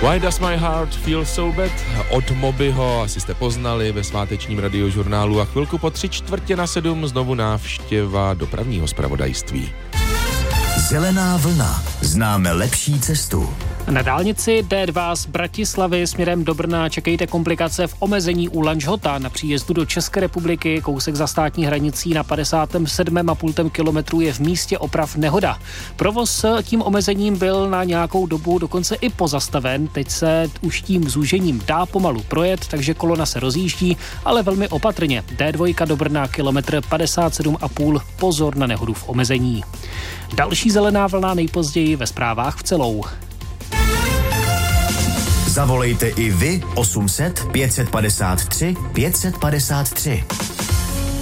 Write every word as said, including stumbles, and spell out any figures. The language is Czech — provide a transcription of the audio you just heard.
Why Does My Heart Feel So Bad? Od Mobyho, asi jste poznali ve svátečním radiožurnálu a chvilku po tři čtvrtě na sedm znovu návštěva dopravního zpravodajství. Zelená vlna. Známe lepší cestu. Na dálnici D dva z Bratislavy směrem do Brna čekejte komplikace v omezení u Lanžhota na příjezdu do České republiky. Kousek za státní hranicí na padesátém sedmém a půl kilometru je v místě oprav nehoda. Provoz tím omezením byl na nějakou dobu dokonce i pozastaven. Teď se už tím zúžením dá pomalu projet, takže kolona se rozjíždí, ale velmi opatrně. D dva do Brna kilometr padesát sedm a půl. Pozor na nehodu v omezení. Další zelená vlna nejpozději ve zprávách v celou. Zavolejte i vy osm set pět set padesát tři pět set padesát tři.